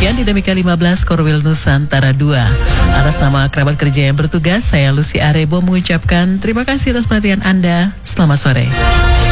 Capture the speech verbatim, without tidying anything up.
Demikian Dinamika lima belas Korwil Nusantara dua. Atas nama kerabat kerja yang bertugas, saya Lucy Arebo mengucapkan terima kasih atas perhatian Anda. Selamat sore.